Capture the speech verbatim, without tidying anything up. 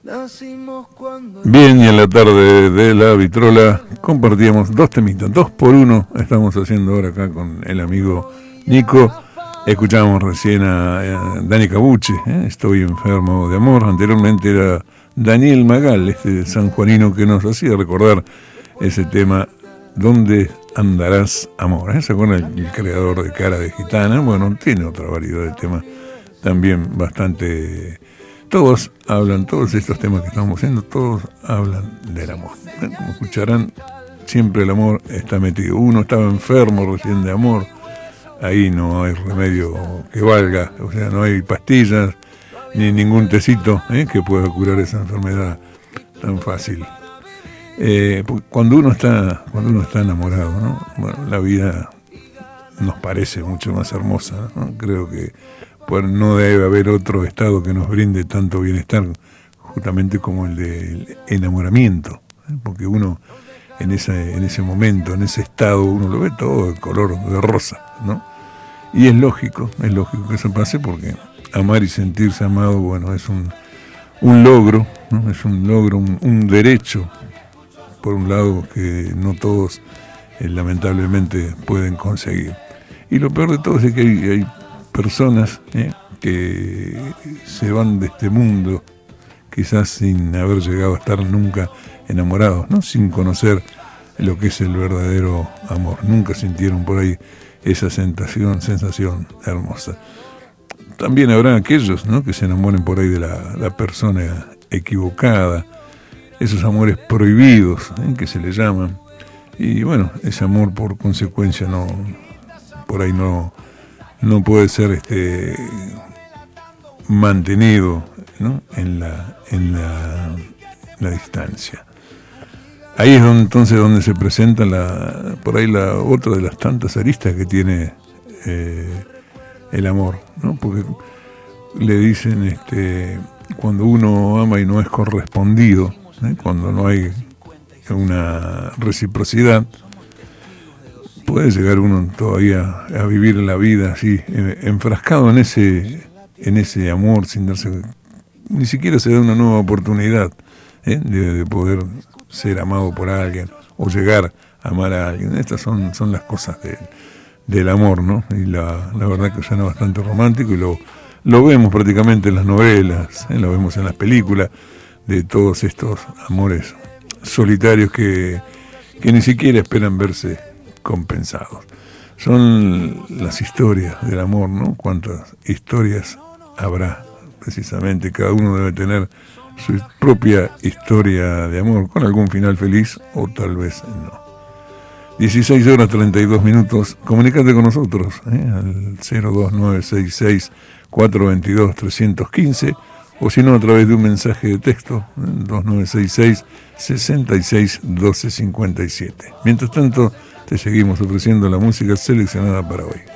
Bien, y en la tarde de la vitrola compartíamos dos temitas, dos por uno estamos haciendo ahora acá con el amigo Nico. Escuchábamos recién a, a Dani Cabucci, ¿eh? Estoy enfermo de amor. Anteriormente era Daniel Magal, este sanjuanino que nos hacía recordar ese tema, ¿Dónde andarás, amor? ¿Eh? ¿Se acuerdan el, el creador de Cara de Gitana? Bueno, tiene otra variedad de temas también bastante... Todos hablan, todos estos temas que estamos haciendo, todos hablan del amor. ¿Eh? Como escucharán, siempre el amor está metido. Uno estaba enfermo recién de amor, ahí no hay remedio que valga, o sea, no hay pastillas ni ningún tecito ¿eh? que pueda curar esa enfermedad tan fácil. Eh, cuando uno está cuando uno está enamorado, ¿no? Bueno, la vida nos parece mucho más hermosa, ¿no? Creo que pues, no debe haber otro estado que nos brinde tanto bienestar justamente como el del enamoramiento, ¿eh? Porque uno en ese en ese momento, en ese estado, uno lo ve todo de color de rosa, ¿no? Y es lógico, es lógico que eso pase porque amar y sentirse amado, bueno, es un un logro, ¿no? Es un logro, un, un derecho, por un lado, que no todos eh, lamentablemente pueden conseguir. Y lo peor de todo es que hay, hay personas eh, que se van de este mundo quizás sin haber llegado a estar nunca enamorados, ¿no? Sin conocer lo que es el verdadero amor. Nunca sintieron por ahí esa sensación, sensación hermosa. También habrá aquellos, ¿no? que se enamoren por ahí de la, la persona equivocada, esos amores prohibidos, ¿eh? que se le llaman, y bueno, ese amor por consecuencia no, por ahí no, no puede ser este mantenido, ¿no? en la, en la, la distancia. Ahí es donde, entonces donde se presenta la, por ahí la otra de las tantas aristas que tiene eh, el amor, ¿no? Porque le dicen este cuando uno ama y no es correspondido, ¿eh? cuando no hay una reciprocidad, puede llegar uno todavía a vivir la vida así, eh, enfrascado en ese, en ese amor, sin darse, ni siquiera se da una nueva oportunidad ¿eh? de, de poder ser amado por alguien o llegar a amar a alguien. Estas son, son las cosas de, del amor, ¿no? Y la, la verdad que suena bastante romántico y lo, lo vemos prácticamente en las novelas, ¿eh? Lo vemos en las películas, de todos estos amores solitarios que, que ni siquiera esperan verse compensados. Son las historias del amor, ¿no? Cuántas historias habrá, precisamente. Cada uno debe tener su propia historia de amor, con algún final feliz o tal vez no. dieciséis horas treinta y dos minutos. Comunicate con nosotros ¿eh? al cero dos nueve seis seis cuatro dos dos tres uno cinco o si no a través de un mensaje de texto ¿eh? dos nueve seis seis seis seis uno dos cinco siete. Mientras tanto te seguimos ofreciendo la música seleccionada para hoy.